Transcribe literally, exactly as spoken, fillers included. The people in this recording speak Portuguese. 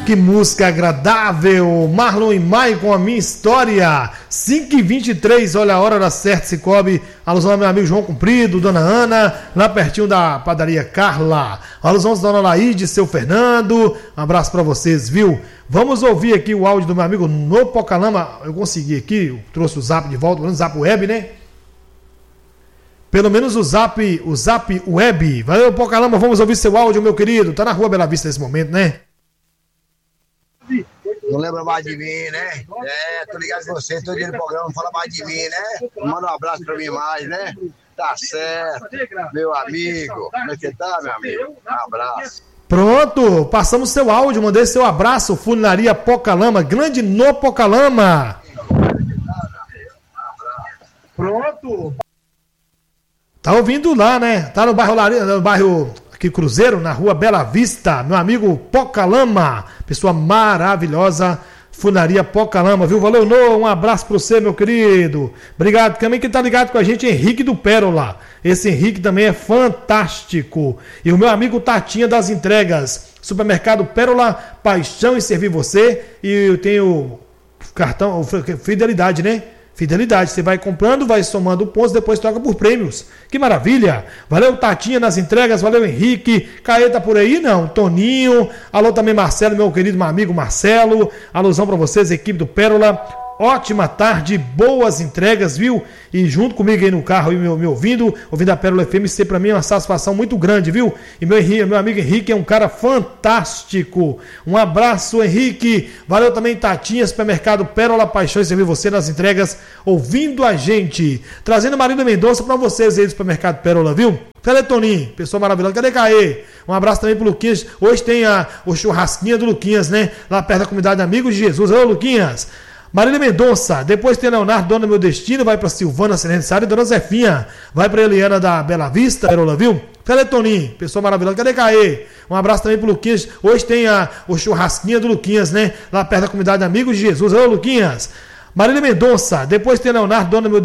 Que música agradável. Marlon e Maicon, a minha história. cinco e vinte e três, olha a hora da certa, Cicobi. Alusão ao meu amigo João Comprido, Dona Ana, lá pertinho da padaria Carla. Alusão à Dona Laíde, seu Fernando. Um abraço pra vocês, viu? Vamos ouvir aqui o áudio do meu amigo no Pocalama. Eu consegui aqui, eu trouxe o zap de volta, o zap web, né? Pelo menos o zap, o zap web. Valeu, Pocalama, vamos ouvir seu áudio, meu querido. Tá na Rua Bela Vista nesse momento, né? Não lembra mais de mim, né? É, tô ligado com você, todo dia no programa, fala mais de mim, né? Manda um abraço pra mim mais, né? Tá certo, meu amigo. Como é que tá, meu amigo? Um abraço. Pronto, passamos seu áudio, mandei seu abraço, Funilaria Pocalama, grande no Pocalama. Pronto. Tá ouvindo lá, né? Tá no bairro, no bairro aqui Cruzeiro, na Rua Bela Vista, meu amigo Pocalama, pessoa maravilhosa, Funilaria Pocalama, viu? Valeu, Nô, um abraço pra você, meu querido. Obrigado. Também quem tá ligado com a gente é Henrique do Pérola. Esse Henrique também é fantástico. E o meu amigo Tatinha das Entregas, Supermercado Pérola, paixão em servir você. E eu tenho cartão, fidelidade, né? Fidelidade, você vai comprando, vai somando pontos, depois troca por prêmios. Que maravilha! Valeu, Tatinha nas entregas, valeu, Henrique. Caeta por aí? Não. Toninho. Alô também, Marcelo, meu querido meu amigo Marcelo. Alusão para vocês, equipe do Pérola. Ótima tarde, boas entregas, viu? E junto comigo aí no carro, me, me ouvindo, ouvindo a Pérola F M C, pra mim é uma satisfação muito grande, viu? E meu, meu amigo Henrique é um cara fantástico. Um abraço, Henrique. Valeu também, Tatinha, Supermercado Pérola, paixão em servir você nas entregas, ouvindo a gente. Trazendo Marília Mendonça pra vocês aí do Supermercado Pérola, viu? Cadê Toninho? Pessoa maravilhosa. Cadê Caê? Um abraço também pro Luquinhas. Hoje tem a, o churrasquinha do Luquinhas, né? Lá perto da comunidade Amigos de Jesus. Ô, Luquinhas. Marília Mendonça, depois tem Leonardo, Dona Meu Destino, vai para Silvana Serenciária e Dona Zefinha, vai para Eliana da Bela Vista, Perola, viu? Cadê Toninho? Pessoa maravilhosa. Cadê Caê? Um abraço também pro Luquinhas. Hoje tem a, o churrasquinha do Luquinhas, né? Lá perto da comunidade Amigos de Jesus. Ô, Luquinhas. Marília Mendonça, depois tem Leonardo, Dona Meu